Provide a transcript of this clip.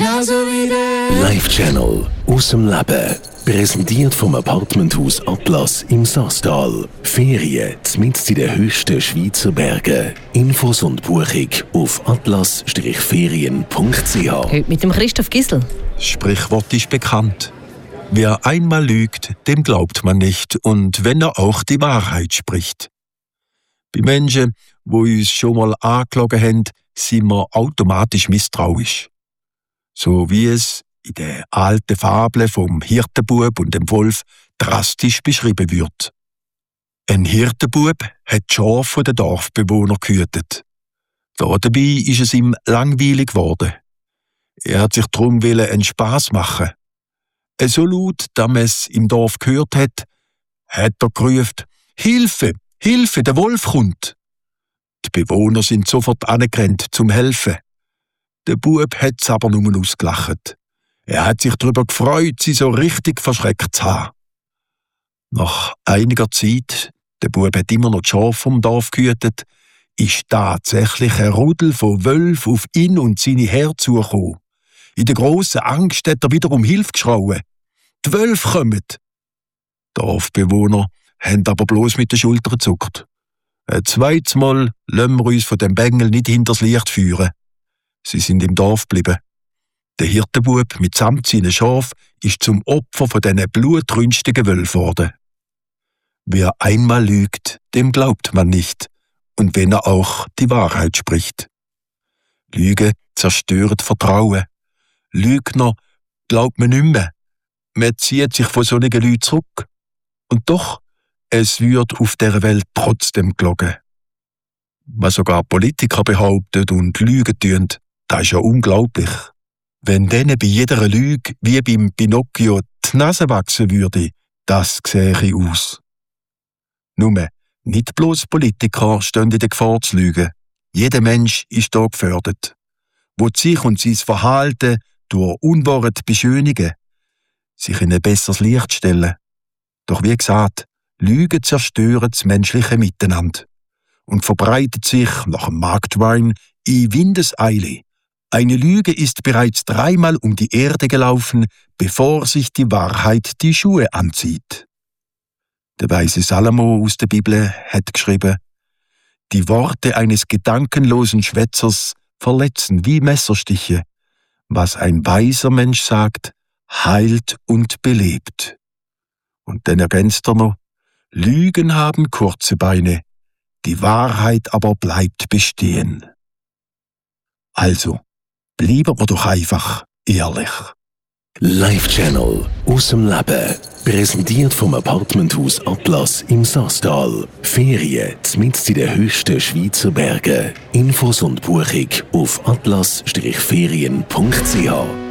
genauso wie der. Live-Channel aus dem Leben. Präsentiert vom Apartmenthaus Atlas im Saastal. Ferien mitten in den höchsten Schweizer Bergen. Infos und Buchung auf atlas-ferien.ch. Heute mit dem Christoph Gisel. Das Sprichwort ist bekannt. Wer einmal lügt, dem glaubt man nicht, und wenn er auch die Wahrheit spricht. Bei Menschen, die uns schon mal angelogen haben, sind wir automatisch misstrauisch. So wie es in der alten Fabel vom Hirtenbub und dem Wolf drastisch beschrieben wird. Ein Hirtenbub hat die Schafe der Dorfbewohner gehütet. Dabei ist es ihm langweilig geworden. Er hat sich darum einen Spass machen. So laut, dass man es im Dorf gehört hat er gerufen: «Hilfe! Hilfe! Der Wolf kommt!» Die Bewohner sind sofort angerannt zum Helfen. Der Bub hat es aber nur ausgelacht. Er hat sich darüber gefreut, sie so richtig verschreckt zu haben. Nach einiger Zeit, der Bub hat immer noch die Schafe vom Dorf gehütet, ist tatsächlich ein Rudel von Wölfen auf ihn und seine Herren zugekommen. In der grossen Angst hat er wieder um Hilfe geschrauen. «Die Wölfe kommen!» Die Dorfbewohner haben aber bloß mit den Schultern gezuckt. Ein zweites Mal lassen wir uns von dem Bengel nicht hinters Licht führen. Sie sind im Dorf geblieben. Der Hirtenbub mitsamt seinen Schaf ist zum Opfer von diesen blutrünstigen Wölfen geworden. Wer einmal lügt, dem glaubt man nicht, und wenn er auch die Wahrheit spricht. Lüge zerstört Vertrauen. Lügner glaubt man nicht mehr. Man zieht sich von solchen Leuten zurück. Und doch, es wird auf dieser Welt trotzdem gelogen. Was sogar Politiker behaupten und Lügen tun, das ist ja unglaublich. Wenn denen bei jeder Lüge wie beim Pinocchio die Nase wachsen würde, das sähe aus. Nur, nicht bloß Politiker stehen in der Gefahr zu lügen. Jeder Mensch ist hier gefördert, wo sich und sein Verhalten durch Unwahrheit beschönigen, sich in ein besseres Licht stellen. Doch wie gesagt, Lügen zerstören das menschliche Miteinander und verbreitet sich nach dem Marktwein in Windeseile. Eine Lüge ist bereits 3-mal um die Erde gelaufen, bevor sich die Wahrheit die Schuhe anzieht. Der weise Salomo aus der Bibel hat geschrieben: Die Worte eines gedankenlosen Schwätzers verletzen wie Messerstiche. Was ein weiser Mensch sagt, heilt und belebt. Und dann ergänzt er noch: Lügen haben kurze Beine, die Wahrheit aber bleibt bestehen. Also, bleiben wir doch einfach ehrlich. Live-Channel aus dem Leben. Präsentiert vom Apartmenthaus Atlas im Saastal. Ferien mitten in den höchsten Schweizer Bergen. Infos und Buchung auf atlas-ferien.ch.